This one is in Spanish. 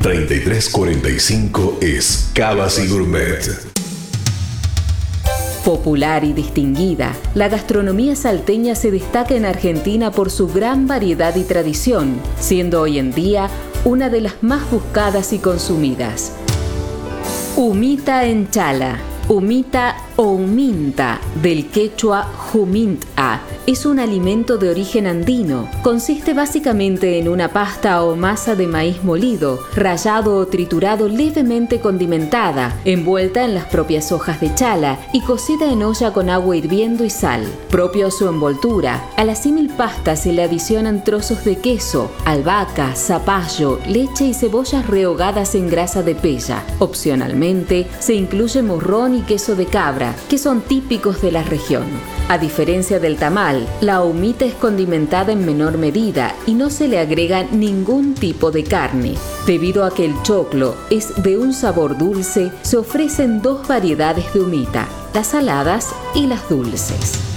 3345 es Cavas y Gourmet. Popular y distinguida, la gastronomía salteña se destaca en Argentina por su gran variedad y tradición, siendo hoy en día una de las más buscadas y consumidas. Humita en chala. Humita o huminta, del quechua huminta, es un alimento de origen andino. Consiste básicamente en una pasta o masa de maíz molido, rallado o triturado levemente condimentada, envuelta en las propias hojas de chala y cocida en olla con agua hirviendo y sal. Propio a su envoltura, a la símil pasta se le adicionan trozos de queso, albahaca, zapallo, leche y cebollas rehogadas en grasa de pella. Opcionalmente, se incluye morrón y queso de cabra, que son típicos de la región. A diferencia del tamal, la humita es condimentada en menor medida y no se le agrega ningún tipo de carne. Debido a que el choclo es de un sabor dulce, se ofrecen dos variedades de humita, las saladas y las dulces.